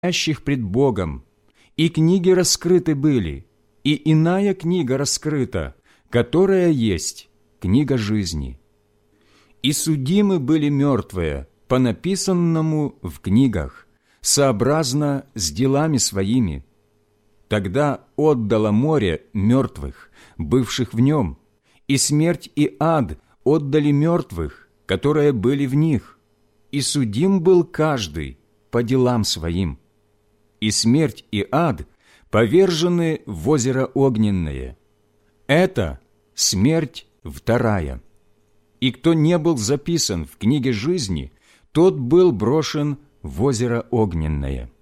стоящих пред Богом, и книги раскрыты были, и иная книга раскрыта, которая есть книга жизни. И судимы были мертвые по написанному в книгах, сообразно с делами своими. Тогда отдало море мертвых, бывших в нем, и смерть и ад отдали мертвых, которые были в них, и судим был каждый по делам своим. И смерть и ад повержены в озеро огненное. Это смерть вторая. И кто не был записан в книге жизни, тот был брошен в озеро огненное.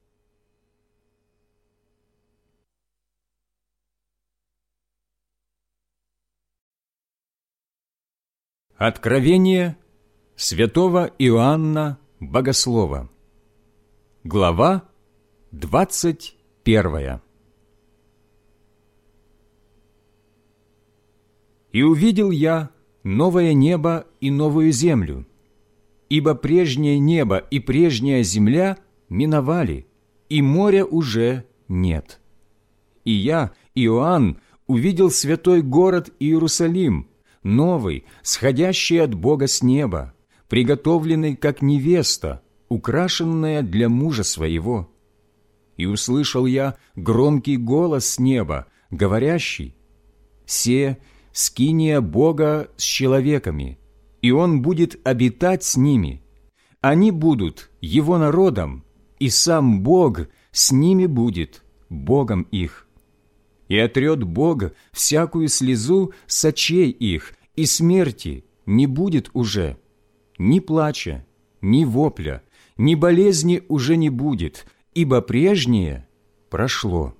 Откровение святого Иоанна Богослова. Глава 21. «И увидел я новое небо и новую землю, ибо прежнее небо и прежняя земля миновали, и моря уже нет. И я, Иоанн, увидел святой город Иерусалим, новый, сходящий от Бога с неба, приготовленный как невеста, украшенная для мужа своего. И услышал я громкий голос с неба, говорящий: «Се скиния Бога с человеками, и Он будет обитать с ними. Они будут Его народом, и сам Бог с ними будет Богом их. И отрет Бог всякую слезу с очей их, и смерти не будет уже, ни плача, ни вопля, ни болезни уже не будет, ибо прежнее прошло».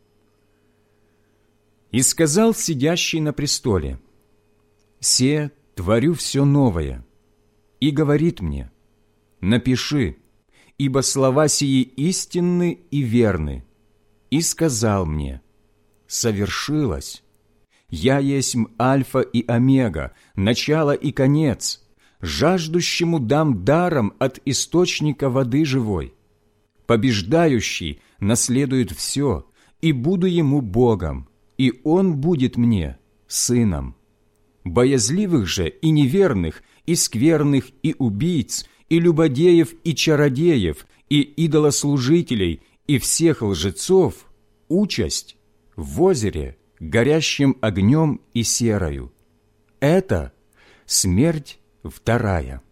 И сказал сидящий на престоле: «Се творю все новое». И говорит мне: «Напиши, ибо слова сии истинны и верны». И сказал мне: «Совершилось. Я есмь Альфа и Омега, начало и конец. Жаждущему дам даром от источника воды живой. Побеждающий наследует все, и буду ему Богом, и он будет мне сыном. Боязливых же и неверных, и скверных, и убийц, и любодеев, и чародеев, и идолослужителей, и всех лжецов участь в озере, горящим огнем и серою. Это смерть вторая».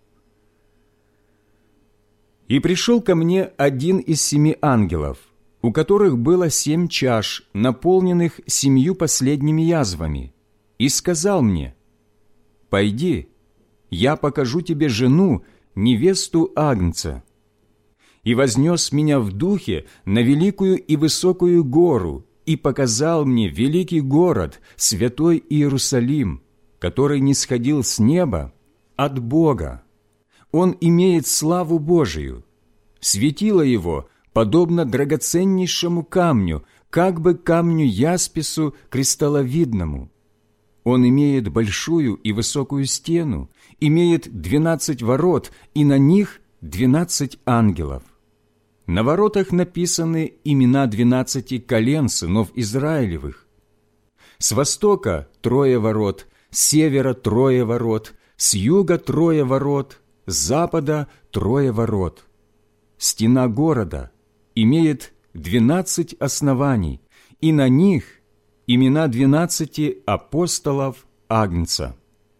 И пришел ко мне один из 7 ангелов, у которых было 7 чаш, наполненных 7 последними язвами, и сказал мне: «Пойди, я покажу тебе жену, невесту Агнца». И вознес меня в духе на великую и высокую гору, и показал мне великий город, святой Иерусалим, который нисходил с неба от Бога. Он имеет славу Божию. Светило его подобно драгоценнейшему камню, как бы камню яспису кристалловидному. Он имеет большую и высокую стену, имеет 12 ворот, и на них 12 ангелов. На воротах написаны имена 12 колен сынов Израилевых. С востока 3 ворот, с севера 3 ворот, с юга 3 ворот, с запада 3 ворот. Стена города имеет 12 оснований, и на них имена 12 апостолов Агнца.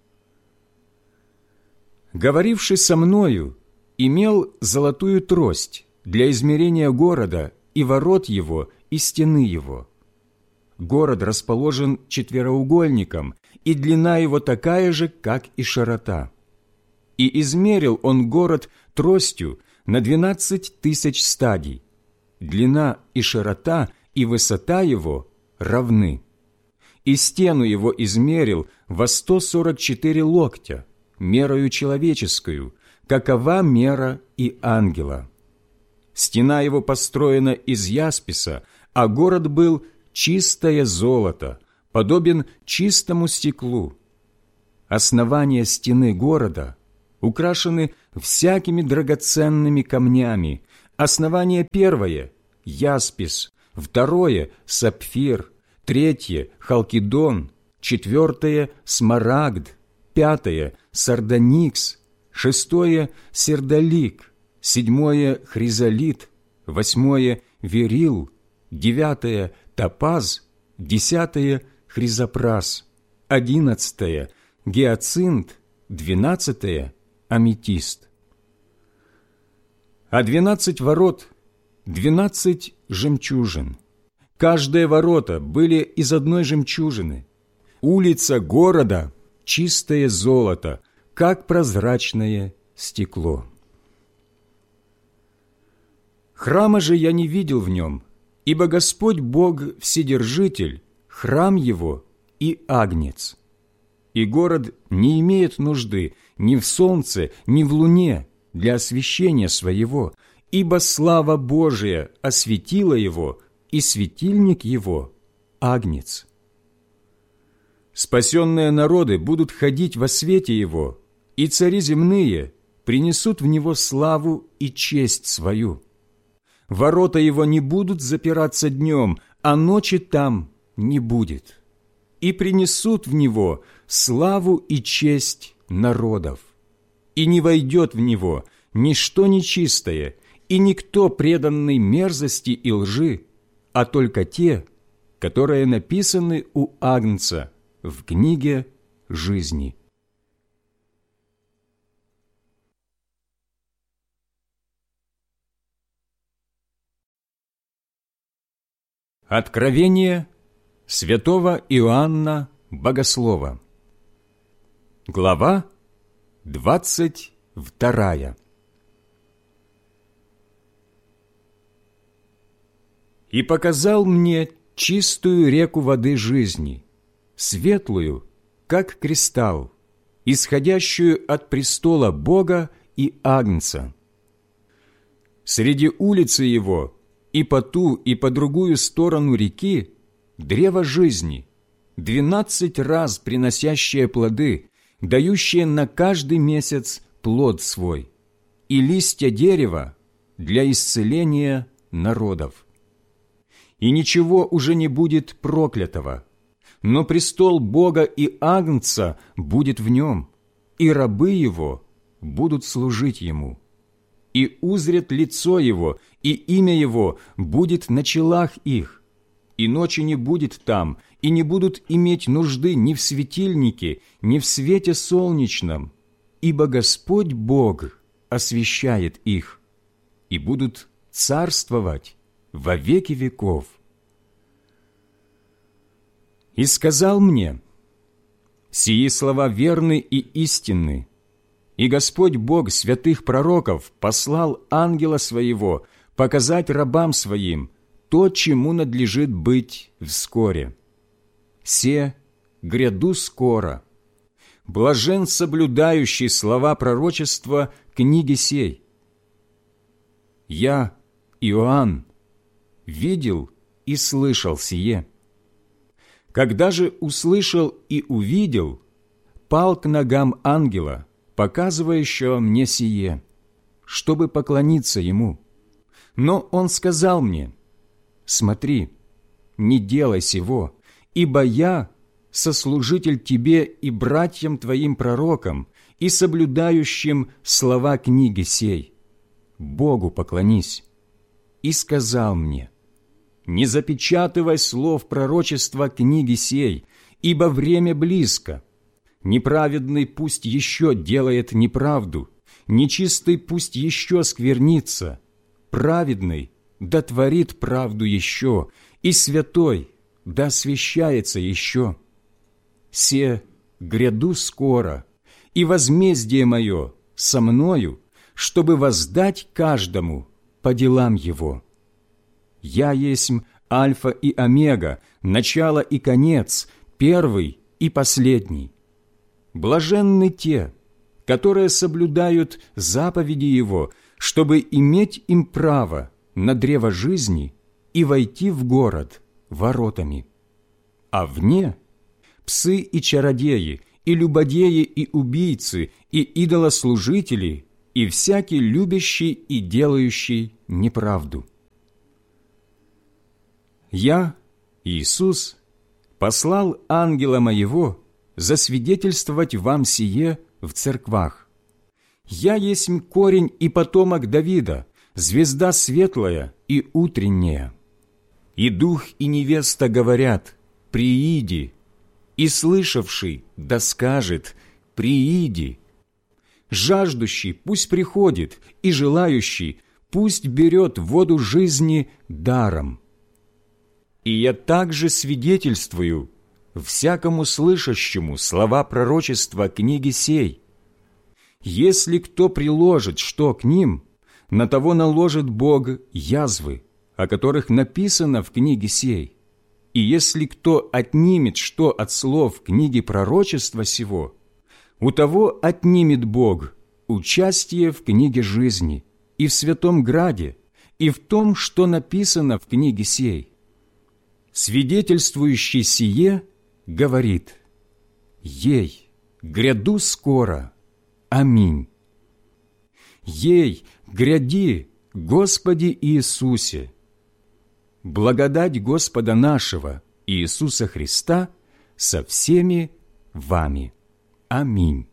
Говоривший со мною имел золотую трость для измерения города и ворот его, и стены его. Город расположен четвероугольником, и длина его такая же, как и широта. И измерил он город тростью на 12 тысяч стадий. Длина и широта и высота его равны. И стену его измерил во 144 локтя, мерою человеческую, какова мера и ангела. Стена его построена из ясписа, а город был чистое золото, подобен чистому стеклу. Основания стены города украшены всякими драгоценными камнями, Основание первое – яспис, второе – сапфир, третье – халкидон, четвертое – смарагд, пятое – сардоникс, шестое – сердолик, седьмое – хризолит, восьмое – верил, девятое – топаз, десятое – хризопрас, одиннадцатое – гиацинт, двенадцатое – аметист. А 12 ворот – 12 жемчужин. Каждые ворота были из одной жемчужины. Улица города – чистое золото, как прозрачное стекло. Храма же я не видел в нем, ибо Господь Бог Вседержитель, храм Его и Агнец. И город не имеет нужды ни в солнце, ни в луне для освещения своего, ибо слава Божия осветила его, и светильник его – Агнец. Спасенные народы будут ходить во свете его, и цари земные принесут в него славу и честь свою. Ворота его не будут запираться днем, а ночи там не будет. И принесут в него славу и честь народов. И не войдет в него ничто нечистое, и никто преданный мерзости и лжи, а только те, которые написаны у Агнца в книге жизни. Откровение святого Иоанна Богослова. Глава 22. «И показал мне чистую реку воды жизни, светлую, как кристалл, исходящую от престола Бога и Агнца. Среди улицы его и по ту, и по другую сторону реки древо жизни, 12 раз приносящее плоды, дающее на каждый месяц плод свой, и листья дерева для исцеления народов. И ничего уже не будет проклятого, но престол Бога и Агнца будет в нем, и рабы его будут служить ему. И узрят лицо его, и имя его будет на челах их, и ночи не будет там, и не будут иметь нужды ни в светильнике, ни в свете солнечном, ибо Господь Бог освещает их, и будут царствовать во веки веков. И сказал мне: сии слова верны и истинны, и Господь Бог святых пророков послал ангела своего показать рабам своим то, чему надлежит быть вскоре. Се гряду скоро. Блажен соблюдающий слова пророчества книги сей. Я, Иоанн, видел и слышал сие. Когда же услышал и увидел, пал к ногам ангела, показывающего мне сие, чтобы поклониться ему. Но он сказал мне: смотри, не делай сего, ибо я сослужитель тебе и братьям твоим пророкам, и соблюдающим слова книги сей. Богу поклонись. И сказал мне: не запечатывай слов пророчества книги сей, ибо время близко. Неправедный пусть еще делает неправду, нечистый пусть еще сквернится, праведный да творит правду еще, и святой да освящается еще. Се гряду скоро, и возмездие мое со мною, чтобы воздать каждому по делам его. Я есмь Альфа и Омега, начало и конец, первый и последний. Блаженны те, которые соблюдают заповеди Его, чтобы иметь им право на древо жизни и войти в город воротами. А вне псы и чародеи, и любодеи, и убийцы, и идолослужители, и всякий любящий и делающий неправду. Я, Иисус, послал ангела моего засвидетельствовать вам сие в церквах. Я есть корень и потомок Давида, звезда светлая и утренняя. И дух и невеста говорят: прииди, и слышавший да скажет: прииди. Жаждущий пусть приходит, и желающий пусть берет воду жизни даром. И я также свидетельствую всякому слышащему слова пророчества книги сей. Если кто приложит что к ним, на того наложит Бог язвы, о которых написано в книге сей. И если кто отнимет что от слов книги пророчества сего, у того отнимет Бог участие в книге жизни и в святом граде, и в том, что написано в книге сей. Свидетельствующий сие говорит: «Ей, гряду скоро. Аминь. Ей, гряди, Господи Иисусе. Благодать Господа нашего Иисуса Христа со всеми вами. Аминь».